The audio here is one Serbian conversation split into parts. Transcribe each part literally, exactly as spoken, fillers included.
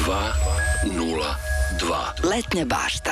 dva nula dva. Letnja bašta.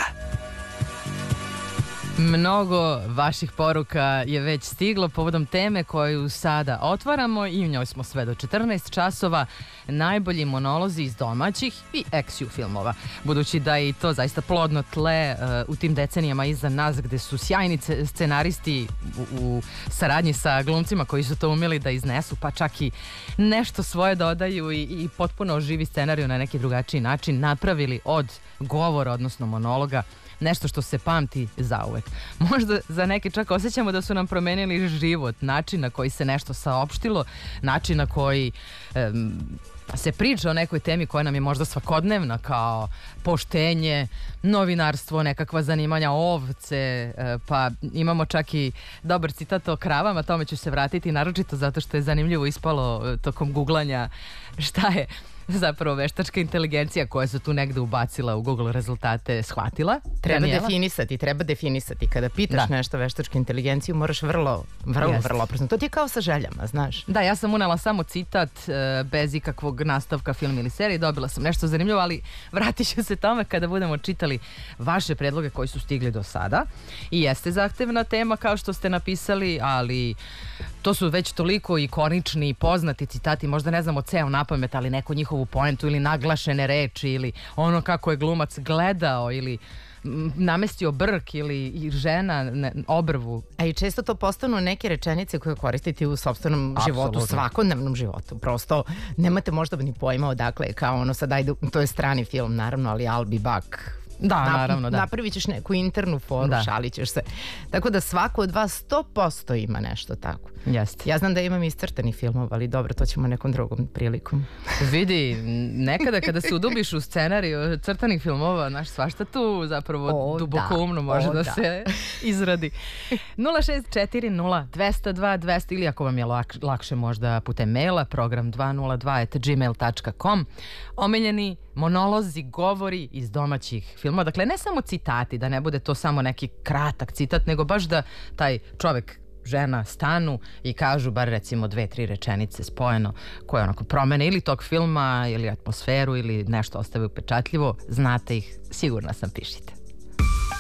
Mnogo vaših poruka je već stiglo povodom teme koju sada otvaramo i u njoj smo sve do četrnaest časova. Najbolji monolozi iz domaćih i eksiju filmova. Budući da je i to zaista plodno tle uh, u tim decenijama iza nas gde su sjajni scenaristi u, u saradnji sa glumcima koji su to umeli da iznesu, pa čak i nešto svoje dodaju i, i potpuno oživi scenariju na neki drugačiji način, napravili od govora, odnosno monologa, nešto što se pamti zauvek. Možda za neke čak osjećamo da su nam promenili život, način na koji se nešto saopštilo, način na koji um, se priča o nekoj temi koja nam je možda svakodnevna, kao poštenje, novinarstvo, nekakva zanimanja, ovce, pa imamo čak i dobar citat o kravama, tome ću se vratiti, naročito zato što je zanimljivo ispalo tokom googlanja šta je zapravo veštačka inteligencija koja se tu negde ubacila u Google rezultate shvatila. Treba Daniela? definisati, treba definisati. Kada pitaš Da. nešto veštačku inteligenciju, moraš vrlo, vrlo, Jest. vrlo oprezno. To ti je kao sa željama, znaš. Da, ja sam unela samo citat e, bez ikakvog nastavka film ili serije, dobila sam nešto zanimljivo, ali vratit ću se tome kada budemo čitali vaše predloge koji su stigli do sada. I jeste zahtevna tema kao što ste napisali, ali to su već toliko ikonični i poznati citati, možda ne znamo ceo napamet, ali neku njihovu poentu ili naglašene reči ili ono kako je glumac gledao ili namestio brk ili i žena ne, obrvu. A i često to postanu neke rečenice koje koristite u sopstvenom Apsolutno. životu, svakodnevnom životu. Prosto nemate možda ni pojma odakle, kao ono sad, ajde, to je strani film naravno, ali I'll be back. Da, Na, naravno, da. Napravit ćeš neku internu foru, Da. šalit ćeš se. Tako da svako od vas sto posto ima nešto tako. Jeste. Ja znam da imam iscrtanih filmova, ali dobro, to ćemo nekom drugom prilikom. Vidi, nekada kada se udubiš u scenariju crtanih filmova, naš svašta tu zapravo O, duboko da. umno može O, da, da. se izradi. nula šest četiri nula dva zero dva dva zero ili ako vam je lak, lakše možda putem maila program dva nula dva at gmail dot com. Omiljeni monolozi, govori iz domaćih filmova. Dakle, ne samo citati, da ne bude to samo neki kratak citat, nego baš da taj čovek, žena stanu i kažu bar recimo dve, tri rečenice spojeno koje onako promene ili tog filma ili atmosferu ili nešto ostave upečatljivo. Znate ih, sigurna sam, pišite.